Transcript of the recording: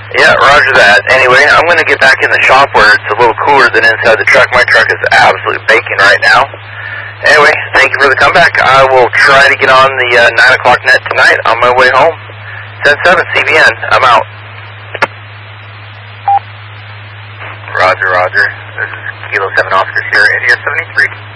Yeah, roger that. Anyway, I'm going to get back in the shop where it's a little cooler than inside the truck. My truck is absolutely baking right now. Anyway, thank you for the comeback. I will try to get on the 9 o'clock net tonight on my way home. 10-7 CBN. I'm out. Roger, roger. This is Kilo 7 Oscar Sierra, India 73.